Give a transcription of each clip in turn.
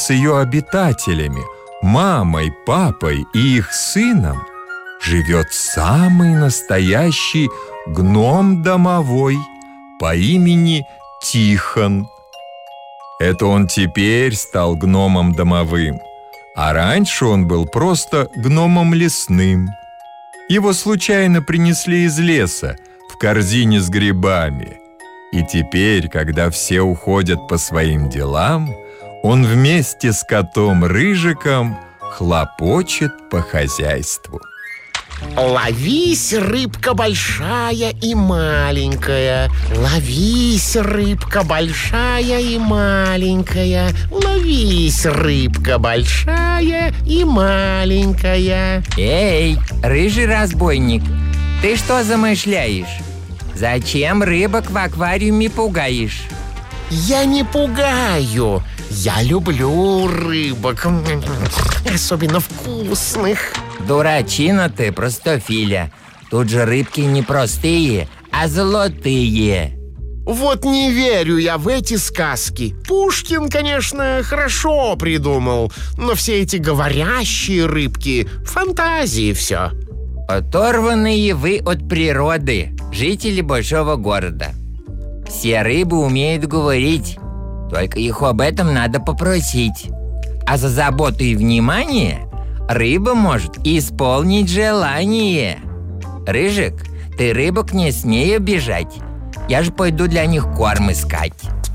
с ее обитателями, мамой, папой и их сыном, живет самый настоящий гном домовой по имени Тихон. Это он теперь стал гномом домовым, а раньше он был просто гномом лесным. Его случайно принесли из леса в корзине с грибами. И теперь, когда все уходят по своим делам, он вместе с котом Рыжиком хлопочет по хозяйству. Ловись, рыбка большая и маленькая, ловись, рыбка большая и маленькая, ловись, рыбка большая и маленькая. Эй, рыжий разбойник, ты что замышляешь? Зачем рыбок в аквариуме пугаешь? Я не пугаю, я люблю рыбок, особенно вкусных. Дурачина ты, простофиля. Тут же рыбки не простые, а золотые. Вот не верю я в эти сказки. Пушкин, конечно, хорошо придумал, но все эти говорящие рыбки — фантазии все. Оторванные вы от природы, жители большого города. Все рыбы умеют говорить, только их об этом надо попросить. А за заботу и внимание рыба может исполнить желание. Рыжик, ты рыбок не смей обижать. Я же пойду для них корм искать.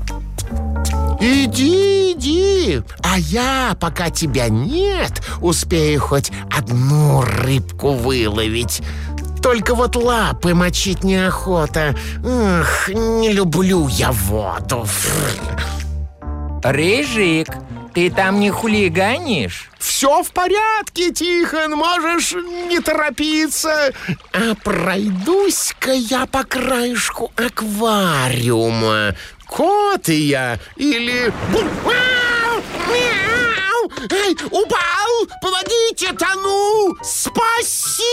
Иди, а я, пока тебя нет, успею хоть одну рыбку выловить. Только вот лапы мочить неохота. Эх, не люблю я воду. Рыжик, ты там не хулиганишь? Все в порядке, Тихон, можешь не торопиться. А пройдусь-ка я по краешку аквариума. Кот и я или... Эй, упал! Помогите, тону! Спасите!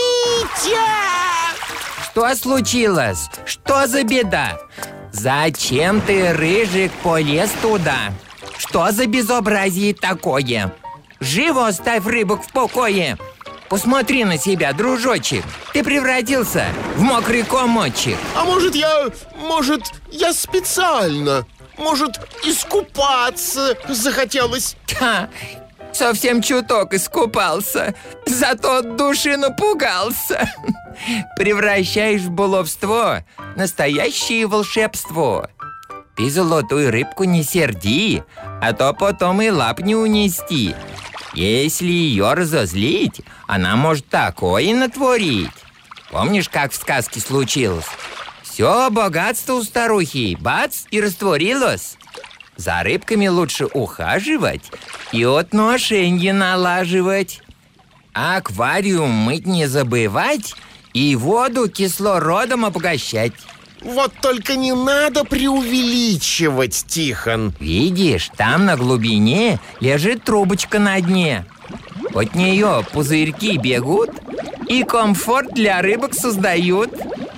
Что случилось? Что за беда? Зачем ты, Рыжик, полез туда? Что за безобразие такое? Живо оставь рыбок в покое! Посмотри на себя, дружочек. Ты превратился в мокрый комочек. А может, я специально? Может, искупаться захотелось? Ха, совсем чуток искупался, зато от души напугался. Превращаешь в баловство настоящее волшебство. Ты золотую рыбку не серди, а то потом и лап не унести. Если ее разозлить, она может такое натворить. Помнишь, как в сказке случилось? Все богатство у старухи, бац, и растворилось. За рыбками лучше ухаживать и отношения налаживать. Аквариум мыть не забывать и воду кислородом обогащать. Вот только не надо преувеличивать, Тихон. Видишь, там на глубине лежит трубочка на дне. От нее пузырьки бегут и комфорт для рыбок создают.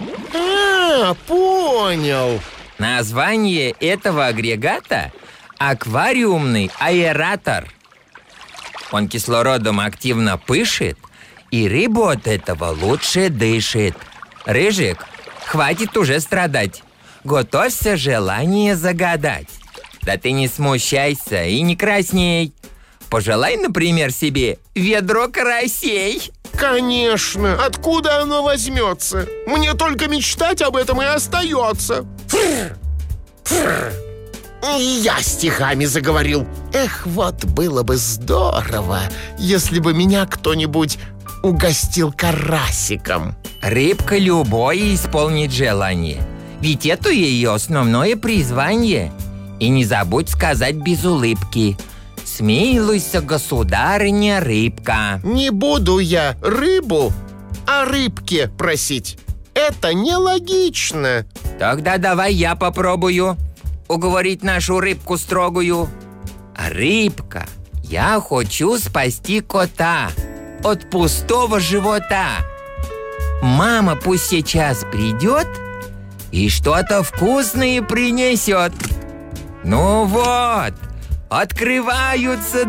Понял. Название этого агрегата – аквариумный аэратор. Он кислородом активно пышет, и рыба от этого лучше дышит. Рыжик, хватит уже страдать. Готовься желание загадать. Да ты не смущайся и не красней. Пожелай, например, себе ведро карасей. Конечно, откуда оно возьмется? Мне только мечтать об этом и остается. И я стихами заговорил. Эх, вот было бы здорово, если бы меня кто-нибудь угостил карасиком. Рыбка любое исполнит желание, ведь это ее основное призвание. И не забудь сказать без улыбки: «Смилуйся, государыня рыбка». Не буду я рыбу о рыбке просить. Это нелогично. Тогда давай я попробую уговорить нашу рыбку строгую. Рыбка, я хочу спасти кота от пустого живота. Мама пусть сейчас придет и что-то вкусное принесет. Ну вот, открываются